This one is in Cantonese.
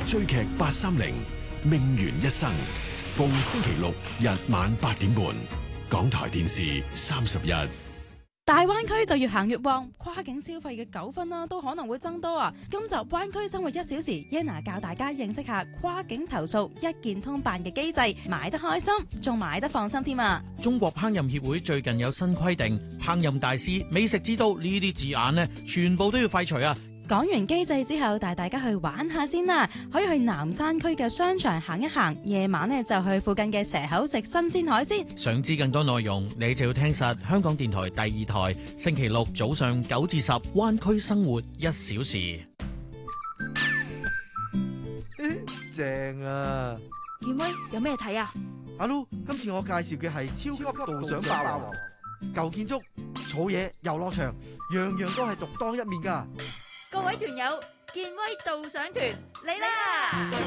追劇830，命懸一生，逢星期六日晚8點半，港台電視31。 大灣區就越行越旺，跨境消費嘅糾紛都可能會增多啊！今集灣區生活1小時 ，Yana 教大家認識下跨境投訴一鍵通辦嘅機制，買得開心，仲買得放心添啊！ 中國烹飪協會最近有新規定，烹飪大師、美食之都呢啲字眼呢，全部都要廢除啊！ 講完機制之後，帶大家去玩下先啦，可以去南山區嘅商場行一行，夜晚呢就去附近嘅蛇口食新鮮海鮮。 想知更多內容，你就要聽實香港電台第2台，星期六早上9至10，灣區生活1小時。 正啊！ 健威有咩睇啊？ 阿 Lu，今次我介紹嘅係超級導賞霸王，舊建築、草野、遊樂場，樣樣都係獨當一面噶。 各位團友，健威導賞團嚟啦！